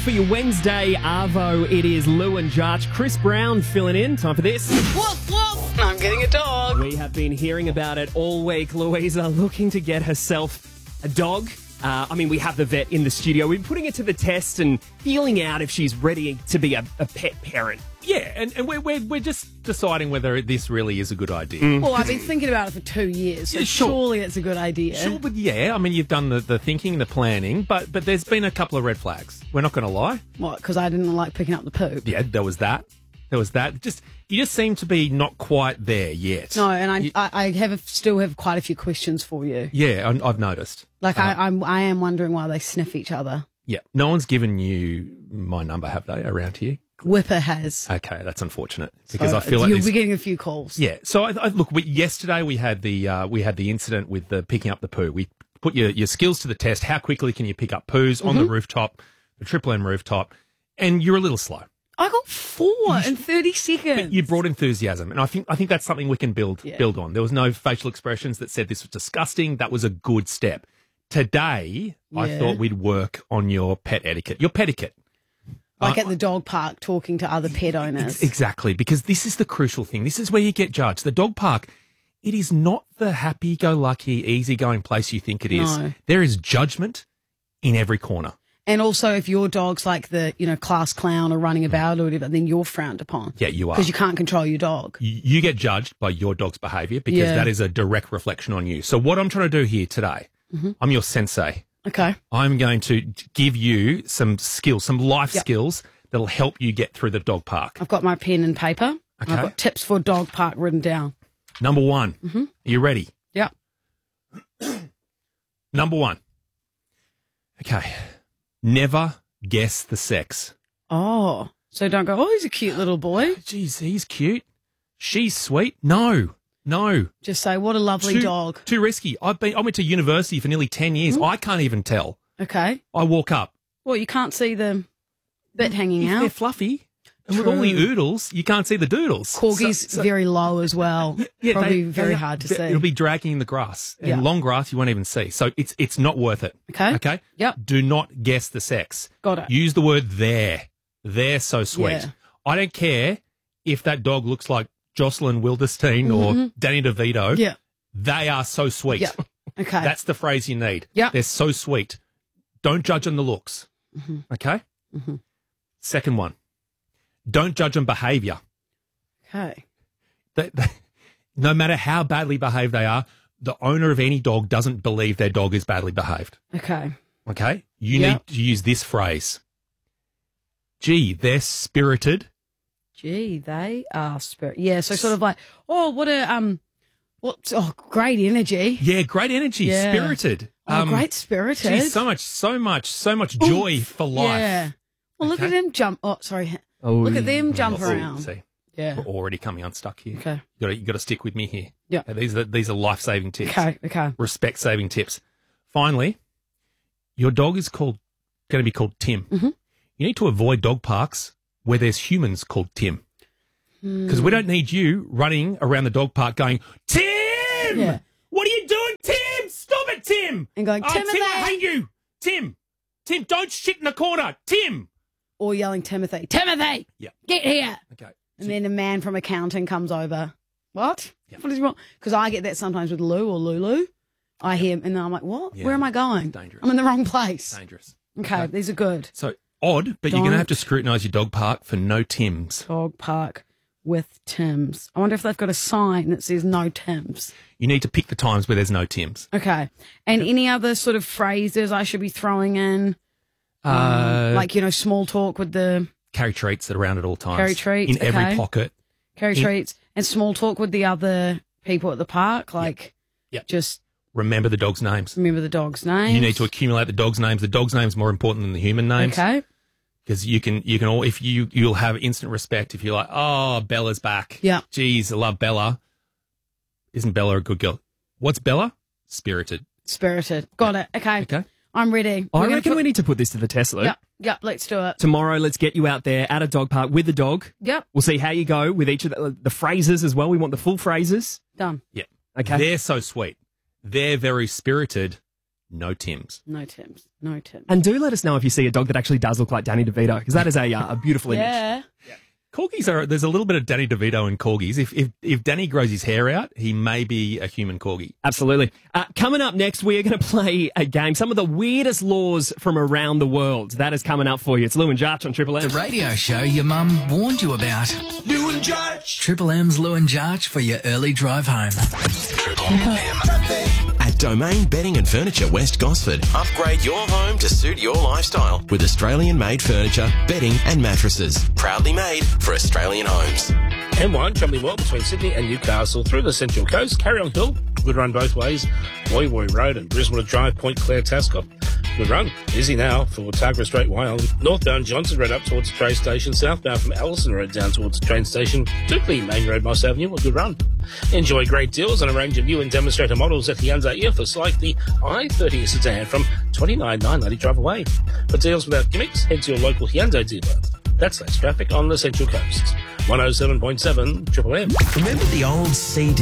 for your Wednesday Arvo. It is Lou and Jarch. Chris Brown filling in. Time for this. Woof, woof. I'm getting a dog. We have been hearing about it all week. Louisa looking to get herself a dog. We have the vet in the studio. We're putting it to the test and feeling out if she's ready to be a pet parent. Yeah, and we're just deciding whether this really is a good idea. Well, I've been thinking about it for 2 years, so Yeah, sure. surely it's a good idea. Sure, but yeah, I mean, you've done the thinking, the planning, but there's been a couple of red flags. We're not going to lie. What, because I didn't like picking up the poop? Yeah, there was that. You just seem to be not quite there yet. No, and I still have quite a few questions for you. Yeah, I've noticed. Like, I am wondering why they sniff each other. Yeah, no one's given you my number, have they, around here? Whipper has. Okay, that's unfortunate because So I feel like you'll be getting a few calls. Yeah. So yesterday we had the incident with the picking up the poo. We put your skills to the test. How quickly can you pick up poos on the rooftop, the Triple M rooftop? And you're a little slow. I got 4 in 30 seconds. But you brought enthusiasm, and I think that's something we can build on. There was no facial expressions that said this was disgusting. That was a good step. Today, I thought we'd work on your pet etiquette. Your petiquette. Like at the dog park talking to other pet owners. Exactly, because this is the crucial thing. This is where you get judged. The dog park, it is not the happy-go-lucky, easygoing place you think it is. No. There is judgment in every corner. And also, if your dog's like the, class clown or running about or whatever, then you're frowned upon. Yeah, you are. Because you can't control your dog. You get judged by your dog's behaviour because that is a direct reflection on you. So what I'm trying to do here today, I'm your sensei. Okay. I'm going to give you some skills, some life skills that'll help you get through the dog park. I've got my pen and paper. Okay. I've got tips for dog park written down. Number one. Are you ready? Yeah. Number one. Okay. Never guess the sex. Oh. So don't go, he's a cute little boy. Geez, he's cute. She's sweet. No. Just say, what a lovely dog. Too risky. I went to university for nearly 10 years. I can't even tell. Okay. I walk up. Well, you can't see the bit hanging They're out. fluffy. And with all the oodles, you can't see the doodles. Corgi's very low as well. Probably very hard to see. It'll be dragging in the grass. And long grass you won't even see. So it's not worth it. Okay. Yep. Do not guess the sex. Got it. Use the word there. They're so sweet. Yeah. I don't care if that dog looks like Jocelyn Wildenstein or Danny DeVito. Yeah. They are so sweet. Yeah. Okay. That's the phrase you need. Yeah. They're so sweet. Don't judge on the looks. Okay? Second one. Don't judge on behaviour. Okay. No matter how badly behaved they are, the owner of any dog doesn't believe their dog is badly behaved. Okay. Okay? You need to use this phrase. Gee, they're spirited. Gee, they are spirit. Yeah, so sort of like, great energy. Yeah, great energy, spirited. Great spirited. Geez, so much joy for life. Yeah. Well, look at them jump. Oh, sorry. Look at them jump around. See, Yeah. we're already coming unstuck here. Okay. You got to stick with me here. Yeah. These are life-saving tips. Okay. Respect-saving tips. Finally, your dog is going to be called Tim. You need to avoid dog parks where there's humans called Tim. Because we don't need you running around the dog park going, Tim! Yeah. What are you doing, Tim? Stop it, Tim! And going, Tim, Timothy! I hate you! Tim, don't shit in the corner! Tim! Or yelling, Timothy, Yeah. get here. Okay. And then a man from accounting comes over. What? Yeah. What is wrong? Because I get that sometimes with Lou or Lulu. I hear him and then I'm like, what? Yeah. Where am I going? Dangerous. I'm in the wrong place. Dangerous. Okay, these are good. So, odd, but you're going to have to scrutinise your dog park for no Tims. Dog park with Tims. I wonder if they've got a sign that says no Tims. You need to pick the times where there's no Tims. Okay. And any other sort of phrases I should be throwing in? Small talk with the... Carry treats that are around at all times. Carry treats, in every pocket. Carry treats and small talk with the other people at the park. Just remember the dog's names. remember the dog's name. You need to accumulate the dog's names. The dog's name's more important than the human names. Okay. Because you'll have instant respect if you're like, oh, Bella's back. Yeah. Geez, I love Bella. Isn't Bella a good girl? What's Bella? Spirited. Got it. Okay. I'm ready. I reckon we need to put this to the test, Lou. Yep, let's do it. Tomorrow, let's get you out there at a dog park with the dog. Yep. We'll see how you go with each of the phrases as well. We want the full phrases. Done. Yeah. Okay. They're so sweet. They're very spirited. no Tims. No Tims. No Tims. And do let us know if you see a dog that actually does look like Danny DeVito, because that is a beautiful image. Yeah. Corgis there's a little bit of Danny DeVito in corgis. If Danny grows his hair out, he may be a human corgi. Absolutely. Coming up next, we are going to play a game, some of the weirdest laws from around the world. That is coming up for you. It's Lou and Jarch on Triple M. The radio show your mum warned you about. Lou and Jarch. Triple M's Lou and Jarch for your early drive home. Triple M. At Domain Bedding and Furniture West Gosford, upgrade your home to suit your lifestyle with Australian-made furniture, bedding and mattresses. Proudly made for Australian homes. M1 travelling well between Sydney and Newcastle through the Central Coast. Carry on Hill, good run both ways. Woy Woy Road and Brisbane Drive, Point Clare, Tascott. Good run. Easy now for Targra Straight Wyong. Northbound Johnson Road up towards the train station. Southbound from Allison Road down towards the train station. Tukley Main Road, Moss Avenue. A good run. Enjoy great deals on a range of new and demonstrator models at Hyundai Earfus, like the i30 sedan from $29,990 drive away. For deals without gimmicks, head to your local Hyundai dealer. That's less traffic on the Central Coast. 107.7 Triple M. Remember the old CD